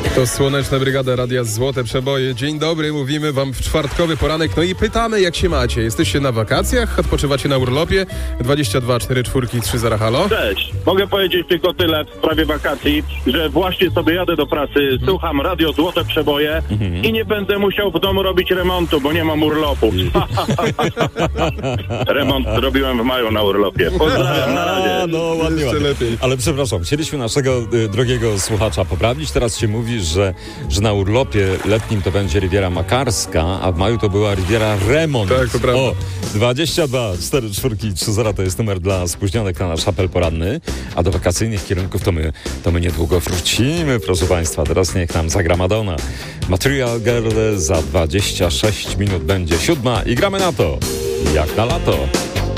To Słoneczna Brygada Radia Złote Przeboje. Dzień dobry, mówimy wam w czwartkowy poranek. No i pytamy, jak się macie. Jesteście na wakacjach? Odpoczywacie na urlopie? 22 44 30 halo? Cześć. Mogę powiedzieć tylko tyle w sprawie wakacji, że właśnie sobie jadę do pracy, słucham Radio Złote Przeboje i nie będę musiał w domu robić remontu, bo nie mam urlopu. Remont zrobiłem w maju na urlopie. Pozdrawiam, na razie. No ładnie, Jeszcze ładnie. lepiej. Ale przepraszam, chcieliśmy naszego drogiego słuchacza poprawić. Teraz się mówi, że na urlopie letnim to będzie Riviera Makarska, a w maju to była Riviera Remont. Tak, to prawda. O, 22 44 30 to jest numer dla spóźnionek na nasz apel poranny, a do wakacyjnych kierunków to my niedługo wrócimy, proszę Państwa. Teraz niech nam zagra Madonna. Material Girl za 26 minut będzie 7 i gramy na to, jak na lato.